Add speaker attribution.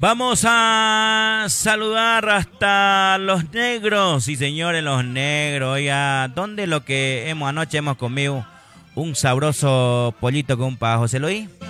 Speaker 1: Vamos a saludar hasta Los Negros. Sí, señores, Los Negros. Oiga, ¿dónde anoche hemos comido un sabroso pollito con un pajo? ¿Se lo oí?